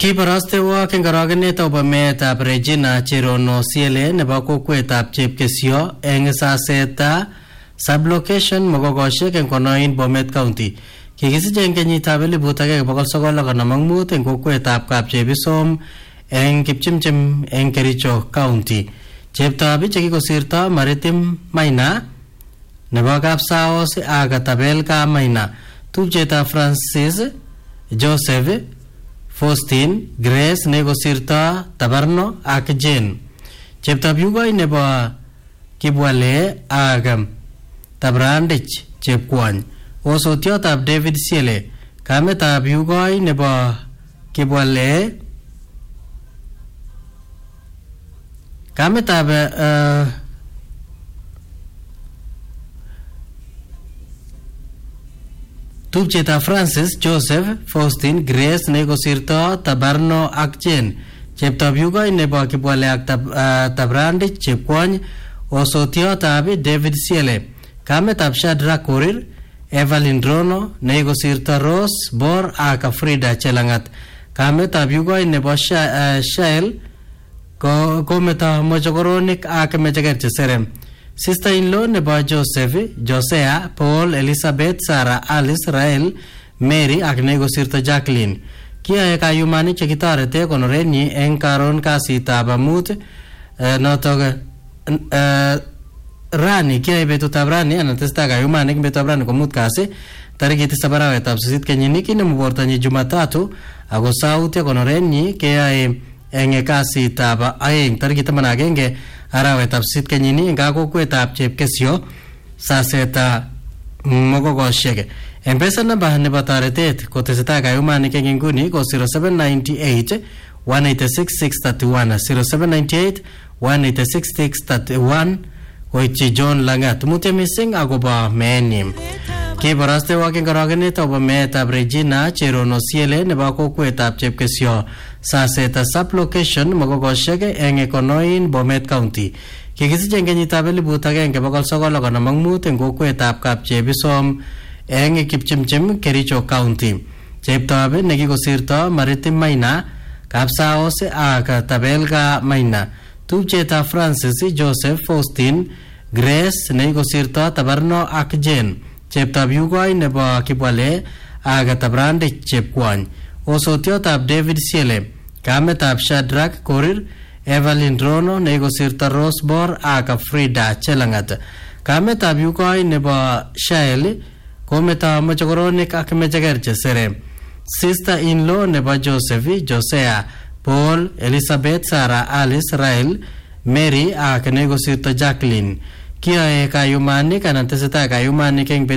Kibarastewa kengaragenet obametab Regina Cherono Siele nebo kokwetab Chepkesio eng saseta sublocation Mogogoshek eng Konoin Bomet County. Kikisiche eng kenyitab 1995 eng kokwetab Kapchebisom eng Kipchimchim eng Kericho County. Cheptobi chekikosirto Maritim Maina nebo Kapsaos ak Tabelka Maina. Tupchetab Francis Joseph Faustin Grace nekosirto Tabarno ak Jane. Cheptab Yugoi nebo Kibwale ak Tabrandich Chepkwony. Osotiotab David Siele. Kametab Yugoi nebo Kibwale. Kametab Tupchetab Francis Joseph Faustin Grace nekosirto Tabarno ak Jane. Cheptab Yugoi nebo Kibwale ak Tabrandich Chepkwony. Osotiotab David Siele. Kametab Shadrack Korir Evelyn Rono nekosirto Rose Bor ak Frida Chelangat. Kametab Yugoi nebo Shael kometo mochokoronik ak mecheker cheserem. Sister-in-law nebo Joseph, Josea, Paul, Elizabeth, Sarah, Alice, Rael, Mary ak nekosirto Jacqueline. Kiyae kayumani chekitorete konorenyi eng karon kasitab amut notok rani kiyae betutab rani anan testai kayumani eng betutab rani komut kasi tarikit 7 arawetab 8 kenyini kinemu bortonyi Jumatatu ako sauti konorenyi kiyae eng kasitab aeng tarikit 11 arawetab 8 kenyini eng kokwetab Chepkesio saseta Mogogoshek. Mpesa namba nebo toretet kotesetai kayumani eng inguni ko 0798 186 631 0798 186 631 koityi John Langat. Mutye mising akobo meenyi. Kibarastewa kengaragenet obo meetab Regina Cherono Siele nebo kokwetab Chepkesio saseta sublocation Mogogoshek eng Konoin Bomet County. Kikisiche eng kenyitab 1995 eng kokwetab Kapchebisom eng Kipchimchim Kericho County. Cheptob nekikosirto Maritim Maina, Kapsaos ak Tabelka Maina. Tupchetab Francis Joseph Faustin Grace nekikosirto Tabarno ak Jane. Cheptab Yugoi nebo Kibwale ak Tabrandich Chepkwony. Osotiotab David Siele. Kametab Shadrack Korir Evelyn Rono nekikosirto Rosebor ak Frida Chelangat. Kametab Yugoi nebo Shael kometo mochokoronik ak mecheker cheserem. Sister-in-law nebo Joseph, Josea, Paul, Elizabeth, Sarah, Alice, Rael, Mary ak nekosirto Jacqueline. Kiyae kayumanik anan tesetai kayumanik eng